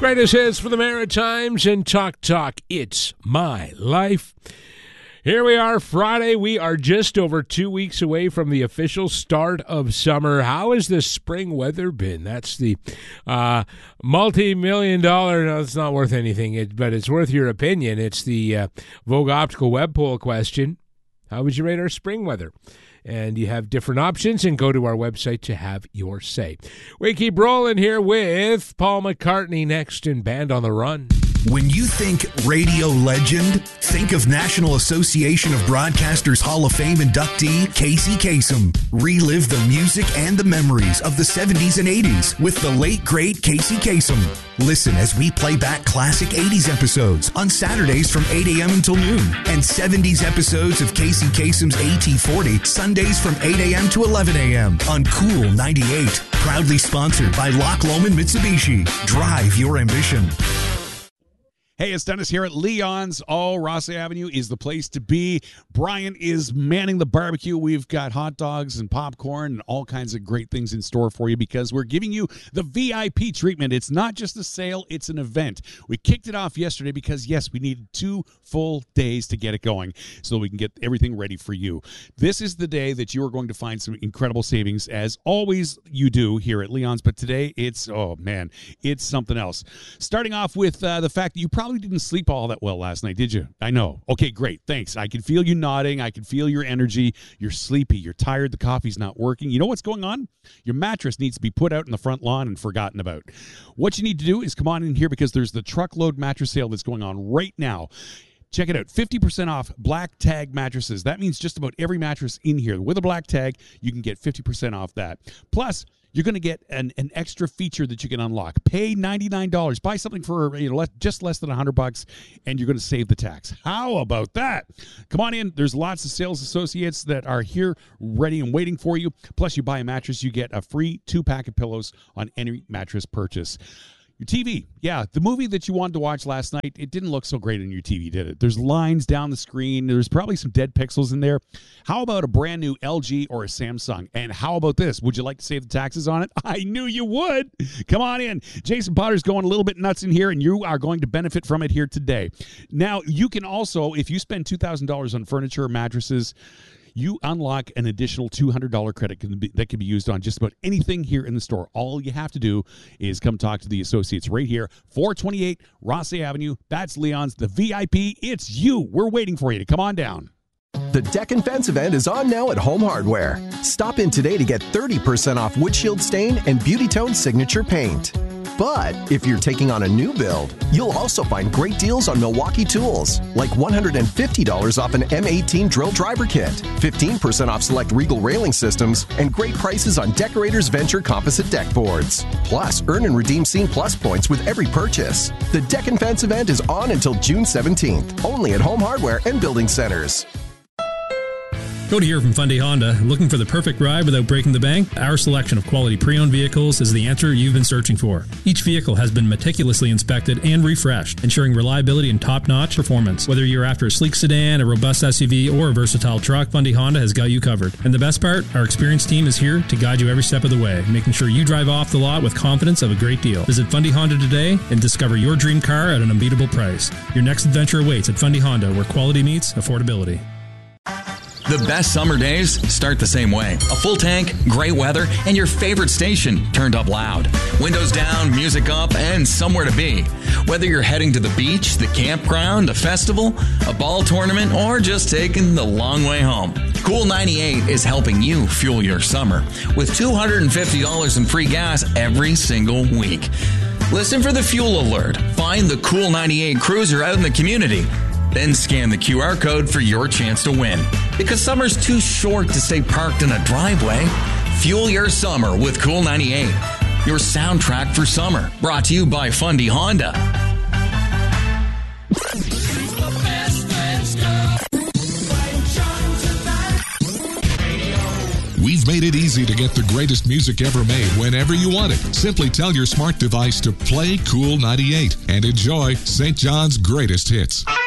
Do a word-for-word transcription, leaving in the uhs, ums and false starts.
Greatest hits for the Maritimes and Talk Talk. It's my life. Here we are, Friday. We are just over two weeks away from the official start of summer. How has the spring weather been? That's the uh, multi-million dollar, no, it's not worth anything, it, but it's worth your opinion. It's the uh, Vogue Optical Web Poll question. How would you rate our spring weather? And you have different options, and go to our website to have your say. We keep rolling here with Paul McCartney next in Band on the Run. When you think radio legend, think of National Association of Broadcasters Hall of Fame inductee Casey Kasem. Relive the music and the memories of the seventies and eighties with the late, great Casey Kasem. Listen as we play back classic eighties episodes on Saturdays from eight a.m. until noon, and seventies episodes of Casey Kasem's A T forty Sundays from eight a.m. to eleven a.m. on Cool ninety-eight. Proudly sponsored by Loch Lomond Mitsubishi. Drive your ambition. Hey, it's Dennis here at Leon's. Oh, Ross Avenue is the place to be. Brian is manning the barbecue. We've got hot dogs and popcorn and all kinds of great things in store for you because we're giving you the V I P treatment. It's not just a sale, it's an event. We kicked it off yesterday because, yes, we needed two full days to get it going so we can get everything ready for you. This is the day that you are going to find some incredible savings, as always you do here at Leon's. But today, it's, oh, man, it's something else. Starting off with uh, the fact that you probably Probably didn't sleep all that well last night, did you? I know. Okay, great. Thanks. I can feel you nodding. I can feel your energy. You're sleepy. You're tired. The coffee's not working. You know what's going on? Your mattress needs to be put out in the front lawn and forgotten about. What you need to do is come on in here because there's the truckload mattress sale that's going on right now. Check it out. fifty percent off black tag mattresses. That means just about every mattress in here with a black tag, you can get fifty percent off that. Plus, you're going to get an, an extra feature that you can unlock. Pay ninety-nine dollars. Buy something for you know less, just less than one hundred bucks, and you're going to save the tax. How about that? Come on in. There's lots of sales associates that are here ready and waiting for you. Plus, you buy a mattress, you get a free two-pack of pillows on any mattress purchase. Your T V, yeah, the movie that you wanted to watch last night, it didn't look so great on your T V, did it? There's lines down the screen. There's probably some dead pixels in there. How about a brand new L G or a Samsung? And how about this? Would you like to save the taxes on it? I knew you would. Come on in. Jason Potter's going a little bit nuts in here, and you are going to benefit from it here today. Now, you can also, if you spend two thousand dollars on furniture or mattresses, you unlock an additional two hundred dollars credit that can be used on just about anything here in the store. All you have to do is come talk to the associates right here, four twenty-eight Rossley Avenue. That's Leon's, the V I P. It's you. We're waiting for you to come on down. The Deck and Fence event is on now at Home Hardware. Stop in today to get thirty percent off Wood Shield Stain and Beauty Tone Signature Paint. But if you're taking on a new build, you'll also find great deals on Milwaukee tools, like one hundred fifty dollars off an M eighteen drill driver kit, fifteen percent off select Regal railing systems, and great prices on Decorators Venture composite deck boards. Plus, earn and redeem Scene Plus points with every purchase. The Deck and Fence event is on until June seventeenth, only at Home Hardware and Building Centers. Cody here from Fundy Honda. Looking for the perfect ride without breaking the bank? Our selection of quality pre-owned vehicles is the answer you've been searching for. Each vehicle has been meticulously inspected and refreshed, ensuring reliability and top-notch performance. Whether you're after a sleek sedan, a robust S U V, or a versatile truck, Fundy Honda has got you covered. And the best part? Our experienced team is here to guide you every step of the way, making sure you drive off the lot with confidence of a great deal. Visit Fundy Honda today and discover your dream car at an unbeatable price. Your next adventure awaits at Fundy Honda, where quality meets affordability. The best summer days start the same way. A full tank, great weather, and your favorite station turned up loud. Windows down, music up, and somewhere to be. Whether you're heading to the beach, the campground, a festival, a ball tournament, or just taking the long way home, Cool ninety-eight is helping you fuel your summer with two hundred fifty dollars in free gas every single week. Listen for the fuel alert. Find the Cool ninety-eight cruiser out in the community. Then scan the Q R code for your chance to win. Because summer's too short to stay parked in a driveway. Fuel your summer with Cool ninety-eight. Your soundtrack for summer. Brought to you by Fundy Honda. We've made it easy to get the greatest music ever made whenever you want it. Simply tell your smart device to play Cool ninety-eight and enjoy Saint John's greatest hits.